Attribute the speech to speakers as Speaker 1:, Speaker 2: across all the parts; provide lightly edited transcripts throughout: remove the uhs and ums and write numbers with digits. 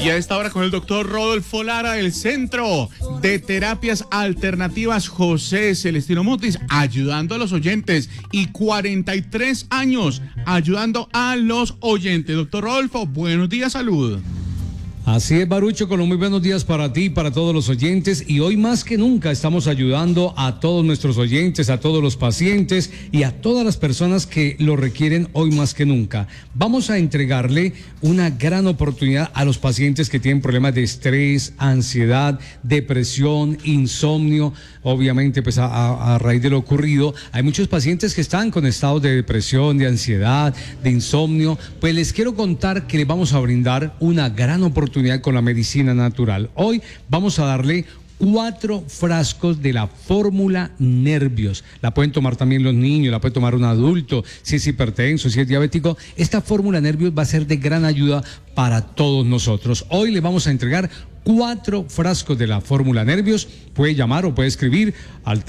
Speaker 1: Y a esta hora con el doctor Rodolfo Lara del Centro de Terapias Alternativas José Celestino Mutis, ayudando a los oyentes, y 43 años ayudando a los oyentes. Doctor Rodolfo, buenos días, salud.
Speaker 2: Así es, Barucho, con los muy buenos días para ti, para todos los oyentes, y hoy más que nunca estamos ayudando a todos nuestros oyentes, a todos los pacientes y a todas las personas que lo requieren hoy más que nunca. Vamos a entregarle una gran oportunidad a los pacientes que tienen problemas de estrés, ansiedad, depresión, insomnio. Obviamente, pues a raíz de lo ocurrido, hay muchos pacientes que están con estados de depresión, de ansiedad, de insomnio. Pues les quiero contar que les vamos a brindar una gran oportunidad con la medicina natural. Hoy vamos a darle 4 frascos de la fórmula Nervios. La pueden tomar también los niños, la puede tomar un adulto, si es hipertenso, si es diabético. Esta fórmula Nervios va a ser de gran ayuda para todos nosotros. Hoy le vamos a entregar 4 frascos de la fórmula Nervios. Puede llamar o puede escribir al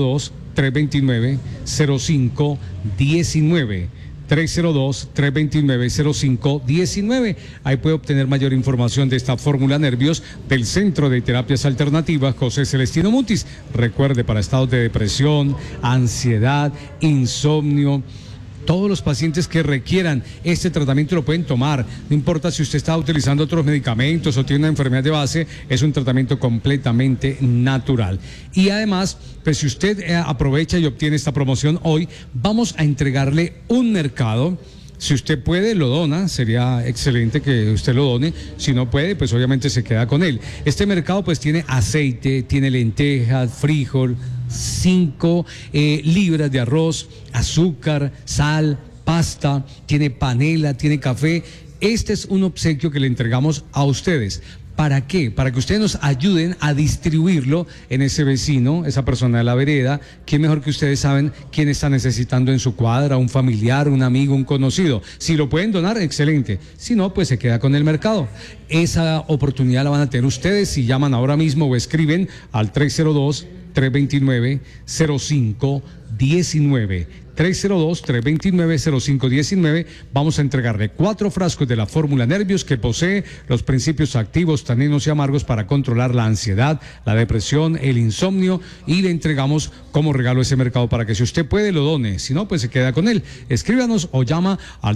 Speaker 2: 302-329-0519. 302-329-0519. Ahí puede obtener mayor información de esta fórmula Nervios del Centro de Terapias Alternativas José Celestino Mutis. Recuerde, para estados de depresión, ansiedad, insomnio, todos los pacientes que requieran este tratamiento lo pueden tomar. No importa si usted está utilizando otros medicamentos o tiene una enfermedad de base, es un tratamiento completamente natural. Y además, pues si usted aprovecha y obtiene esta promoción hoy, vamos a entregarle un mercado. Si usted puede, lo dona, sería excelente que usted lo done. Si no puede, pues obviamente se queda con él. Este mercado pues tiene aceite, tiene lentejas, frijol, 5 libras de arroz, azúcar, sal, pasta, tiene panela, tiene café. Este es un obsequio que le entregamos a ustedes. ¿Para qué? Para que ustedes nos ayuden a distribuirlo en ese vecino, esa persona de la vereda. ¿Quién mejor que ustedes saben quién está necesitando en su cuadra? Un familiar, un amigo, un conocido. Si lo pueden donar, excelente. Si no, pues se queda con el mercado. Esa oportunidad la van a tener ustedes si llaman ahora mismo o escriben al 302-329-0519. 302-329-0519. Vamos a entregarle 4 frascos de la fórmula Nervios, que posee los principios activos, taninos y amargos para controlar la ansiedad, la depresión, el insomnio, y le entregamos como regalo ese mercado para que si usted puede lo done, si no pues se queda con él. Escríbanos o llama al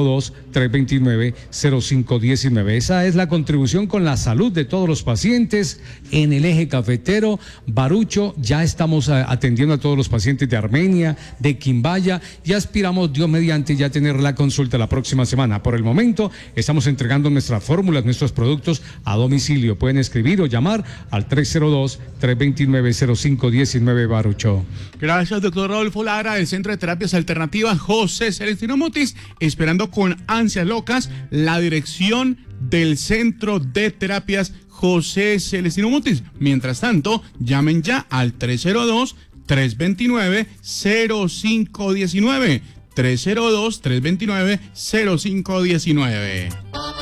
Speaker 2: 302-329-0519. Esa es la contribución con la salud de todos los pacientes en el eje cafetero. Barucho, ya estamos atendiendo a todos los pacientes de Armenia, de Quimbaya, y aspiramos, Dios mediante, ya tener la consulta la próxima semana. Por el momento estamos entregando nuestras fórmulas, nuestros productos a domicilio. Pueden escribir o llamar al 302-329-0519. Barucho.
Speaker 1: Gracias, doctor Rodolfo Lara del Centro de Terapias Alternativas José Celestino Mutis, esperando con ansias locas la dirección del Centro de Terapias José Celestino Mutis. Mientras tanto, llamen ya al 302-329-0519. 302-329-0519.